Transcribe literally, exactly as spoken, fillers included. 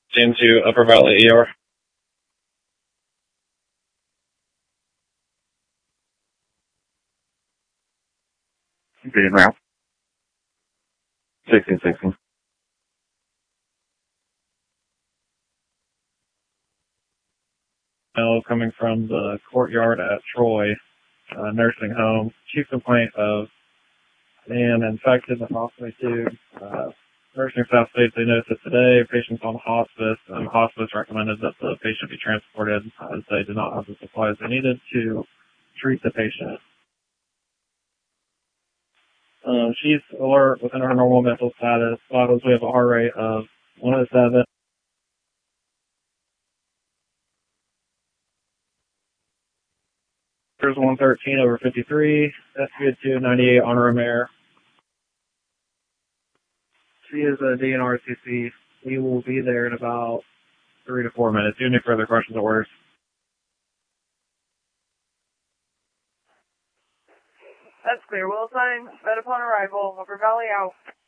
Into Upper Valley E R. Being route. sixteen sixteen. Coming from the courtyard at Troy uh, nursing home. Chief complaint of man infected with hospice tube. Uh, nursing staff states they noticed that today patients on hospice, and hospice recommended that the patient be transported as they did not have the supplies they needed to treat the patient. Um, she's alert within her normal mental status. Vitals, we have a heart rate of one oh seven. There's one thirteen over fifty-three. That's good to ninety-eight on her mare. She is a D N R C C. We will be there in about three to four minutes. Do you have any further questions or orders? That's clear. Will sign. Fed upon arrival. Upper Valley out.